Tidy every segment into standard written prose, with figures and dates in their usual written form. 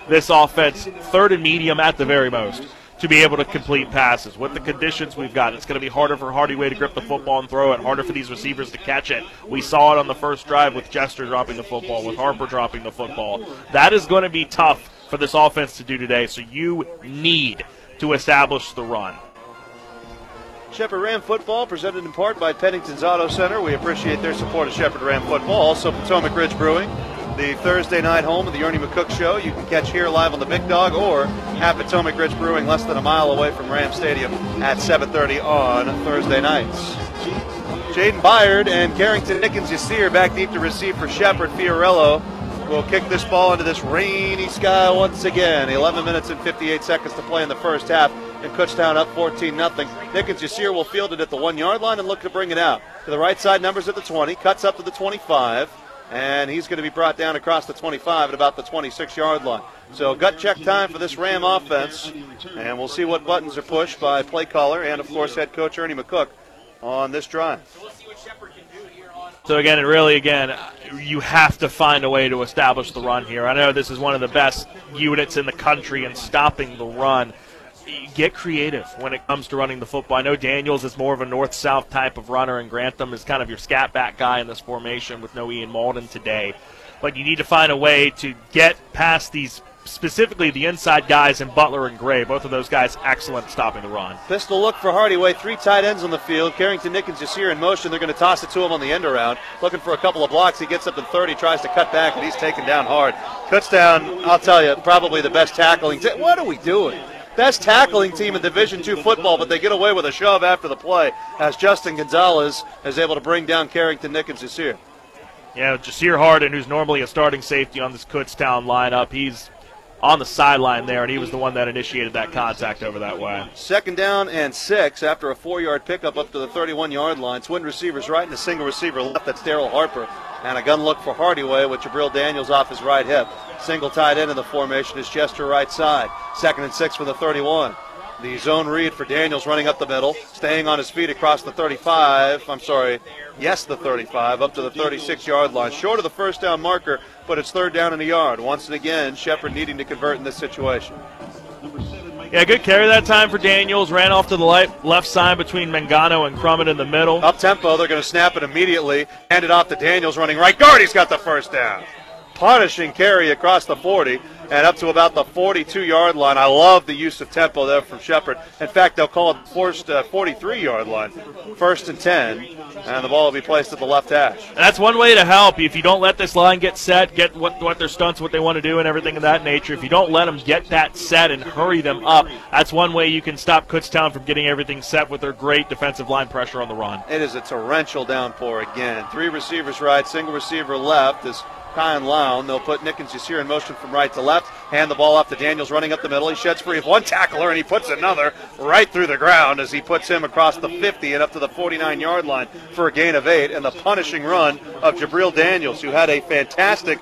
this offense third and medium at the very most to be able to complete passes. With the conditions we've got, it's going to be harder for Hardaway to grip the football and throw it, harder for these receivers to catch it. We saw it on the first drive with Jester dropping the football, with Harper dropping the football. That is going to be tough for this offense to do today, so you need to establish the run. Shepherd Ram football presented in part by Pennington's Auto Center. We appreciate their support of Shepherd Ram football. Also Potomac Ridge Brewing, the Thursday night home of the Ernie McCook Show. You can catch here live on the Big Dog or at Potomac Ridge Brewing, less than a mile away from Ram Stadium at 7:30 on Thursday nights. Jaden Byard and Carrington Nickens-Yassir back deep to receive for Shepherd. Fiorello will kick this ball into this rainy sky once again. 11 minutes and 58 seconds to play in the first half, and Kutztown up 14-0. Nickens-Yassir will field it at the 1-yard line and look to bring it out. To the right side, numbers at the 20, cuts up to the 25. And he's going to be brought down across the 25 at about the 26-yard line. So gut check time for this Ram offense. And we'll see what buttons are pushed by play caller and, of course, head coach Ernie McCook on this drive. So, again, you have to find a way to establish the run here. I know this is one of the best units in the country in stopping the run. Get creative when it comes to running the football. I know Daniels is more of a north-south type of runner, and Grantham is kind of your scat back guy in this formation with no Ian Malden today. But you need to find a way to get past these, specifically the inside guys in Butler and Gray. Both of those guys excellent at stopping the run. Pistol look for Hardaway. 3 tight ends on the field. Carrington Nickens-Yassir in motion. They're going to toss it to him on the end around. Looking for a couple of blocks. He gets up to 30, tries to cut back, and he's taken down hard. Kutztown, I'll tell you, probably the best tackling. What are we doing? Best tackling team in Division II football, but they get away with a shove after the play as Justin Gonzalez is able to bring down Carrington Nickens-Yassir. Yeah, Jasir Harden, who's normally a starting safety on this Kutztown lineup, he's on the sideline there, and he was the one that initiated that contact over that way. 2nd down and 6 after a 4-yard pickup up to the 31-yard line. Twin receivers right and a single receiver left. That's Darrell Harper. And a gun look for Hardaway with Jabril Daniels off his right hip. Single tight end in the formation is Chester right side. 2nd and 6 from the 31. The zone read for Daniels running up the middle, staying on his feet across the 35. The 35, up to the 36-yard line. Short of the first down marker, but it's 3rd down and a yard. Once and again, Shepherd needing to convert in this situation. Yeah, good carry that time for Daniels. Ran off to the left side between Mangano and Crummett in the middle. Up tempo, they're going to snap it immediately. Hand it off to Daniels running right guard. He's got the first down. Punishing carry across the 40 and up to about the 42-yard line. I love the use of tempo there from Shepherd. In fact, they'll call it forced 43-yard line. 1st and 10, and the ball will be placed at the left hash. That's one way to help. If you don't let this line get set, get what their stunts, what they want to do, and everything of that nature, if you don't let them get that set and hurry them up, that's one way you can stop Kutztown from getting everything set with their great defensive line pressure on the run. It is a torrential downpour again. 3 receivers right, single receiver left is Kyan Lown. They'll put Nickens-Yassir in motion from right to left. Hand the ball off to Daniels running up the middle. He sheds free of one tackler, and he puts another right through the ground as he puts him across the 50 and up to the 49-yard line for a gain of 8. And the punishing run of Jabril Daniels, who had a fantastic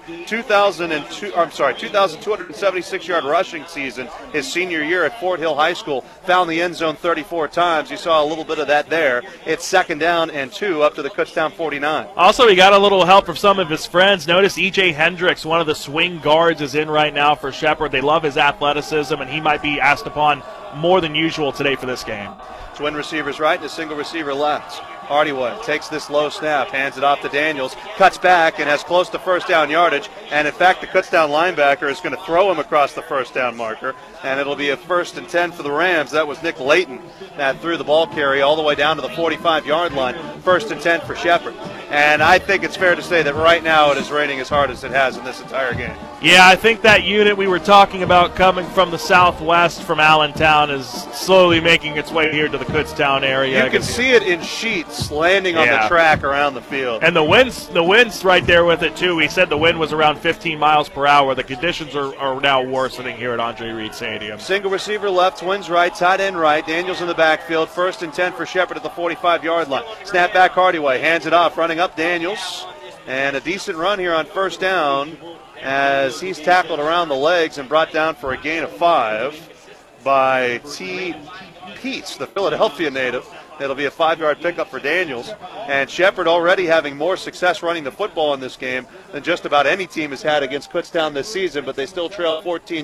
2,276-yard rushing season his senior year at Fort Hill High School. Found the end zone 34 times. You saw a little bit of that there. It's 2nd down and 2 up to the Kutztown 49. Also, he got a little help from some of his friends. Notice E.J. Hendricks, one of the swing guards, is in right now for Shepherd. They love his athleticism, and he might be asked upon more than usual today for this game. Twin receivers right and a single receiver left. Hardaway takes this low snap, hands it off to Daniels, cuts back and has close to first down yardage. And in fact, the Kutztown linebacker is going to throw him across the first down marker. And it'll be a 1st and 10 for the Rams. That was Nick Layton that threw the ball carry all the way down to the 45-yard line. 1st and 10 for Shepherd. And I think it's fair to say that right now it is raining as hard as it has in this entire game. Yeah, I think that unit we were talking about coming from the southwest from Allentown is slowly making its way here to the Kutztown area. You can see it in sheets landing on the track around the field. And the wind's right there with it, too. We said the wind was around 15 miles per hour. The conditions are now worsening here at Andre Reed Stadium. Single receiver left, twins right, tight end right. Daniels in the backfield. 1st and 10 for Shepherd at the 45-yard line. Snap back Hardaway, hands it off, running up Daniels. And a decent run here on 1st down as he's tackled around the legs and brought down for a gain of 5 by T. Peets, the Philadelphia native. It'll be a 5-yard pickup for Daniels. And Shepherd already having more success running the football in this game than just about any team has had against Kutztown this season, but they still trail 14